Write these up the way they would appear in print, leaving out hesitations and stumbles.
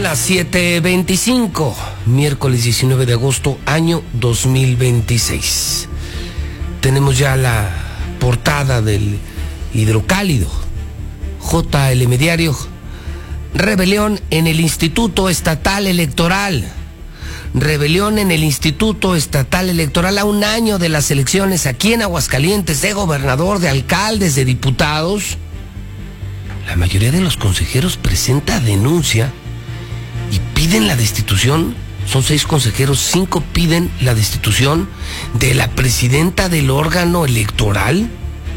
las 7:25, miércoles 19 de agosto, año 2026. Tenemos ya la portada del Hidrocálido. JLM Diario. Rebelión en el Instituto Estatal Electoral. Rebelión en el Instituto Estatal Electoral a un año de las elecciones aquí en Aguascalientes, de gobernador, de alcaldes, de diputados. La mayoría de los consejeros presenta denuncia y piden la destitución. Son 6 consejeros, 5 piden la destitución de la presidenta del órgano electoral.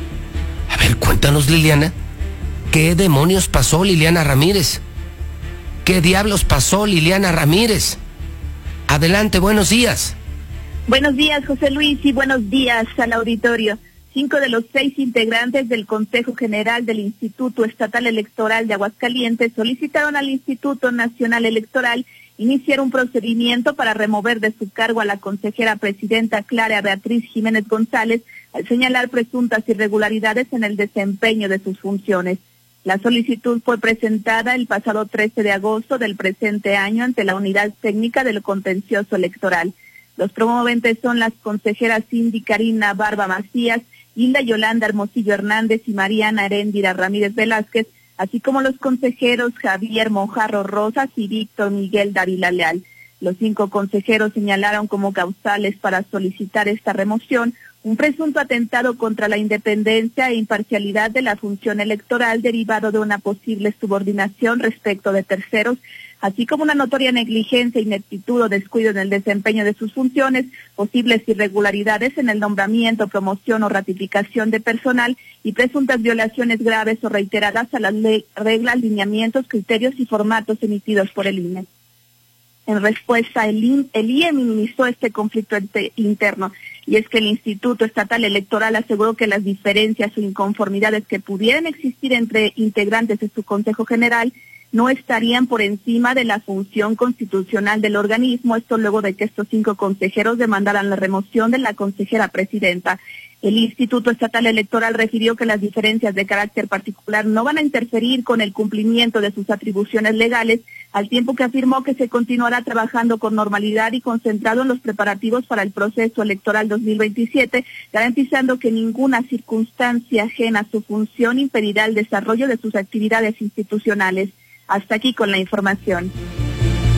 A ver, cuéntanos, Liliana, ¿qué demonios pasó, Liliana Ramírez? ¿Qué diablos pasó, Liliana Ramírez? Adelante, buenos días. Buenos días, José Luis, y buenos días al auditorio. 5 de los 6 integrantes del Consejo General del Instituto Estatal Electoral de Aguascalientes solicitaron al Instituto Nacional Electoral iniciar un procedimiento para remover de su cargo a la consejera presidenta Clara Beatriz Jiménez González al señalar presuntas irregularidades en el desempeño de sus funciones. La solicitud fue presentada el pasado 13 de agosto del presente año ante la Unidad Técnica del Contencioso Electoral. Los promoventes son las consejeras Cindy Karina Barba Macías, Hilda Yolanda Hermosillo Hernández y Mariana Heréndira Ramírez Velázquez, así como los consejeros Javier Mojarro Rosas y Víctor Miguel Dávila Leal. Los 5 consejeros señalaron como causales para solicitar esta remoción un presunto atentado contra la independencia e imparcialidad de la función electoral derivado de una posible subordinación respecto de terceros, así como una notoria negligencia, ineptitud o descuido en el desempeño de sus funciones, posibles irregularidades en el nombramiento, promoción o ratificación de personal y presuntas violaciones graves o reiteradas a las reglas, lineamientos, criterios y formatos emitidos por el INE. En respuesta, el IE minimizó este conflicto interno, y es que el Instituto Estatal Electoral aseguró que las diferencias o inconformidades que pudieran existir entre integrantes de su Consejo General no estarían por encima de la función constitucional del organismo, esto luego de que estos 5 consejeros demandaran la remoción de la consejera presidenta. El Instituto Estatal Electoral refirió que las diferencias de carácter particular no van a interferir con el cumplimiento de sus atribuciones legales, al tiempo que afirmó que se continuará trabajando con normalidad y concentrado en los preparativos para el proceso electoral 2027, garantizando que ninguna circunstancia ajena a su función impedirá el desarrollo de sus actividades institucionales. Hasta aquí con la información.